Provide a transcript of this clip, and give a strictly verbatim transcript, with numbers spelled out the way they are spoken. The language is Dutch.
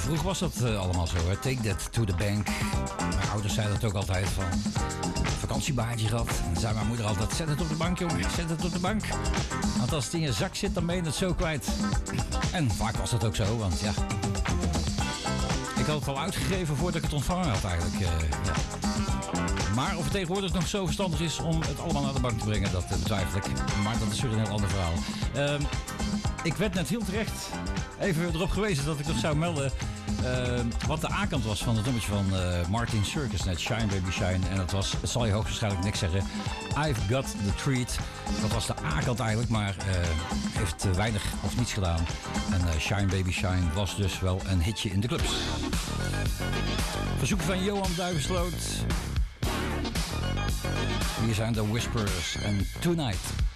Vroeger was dat uh, allemaal zo, hè? Take that to the bank. Mijn ouders zeiden dat ook altijd van... vakantiebaardje gehad. Dan zei mijn moeder altijd, zet het op de bank, jongen. Zet het op de bank. Want als het in je zak zit, dan ben je het zo kwijt. En vaak was dat ook zo, want ja... ik had het al uitgegeven voordat ik het ontvangen had eigenlijk. Uh, ja. Maar of het tegenwoordig nog zo verstandig is om het allemaal naar de bank te brengen, dat uh, betwijfel ik. Maar dat is weer een heel ander verhaal. Uh, ik werd net heel terecht even erop gewezen dat ik nog zou melden... Uh, wat de A-kant was van het nummertje van uh, Martin Circus, net Shine Baby Shine. En dat was, het zal je hoogstwaarschijnlijk niks zeggen, I've Got The Treat. Dat was de A-kant eigenlijk, maar uh, heeft uh, weinig of niets gedaan. En uh, Shine Baby Shine was dus wel een hitje in de clubs. Verzoek van Johan Duivensloot. Hier zijn de Whisperers en Tonight.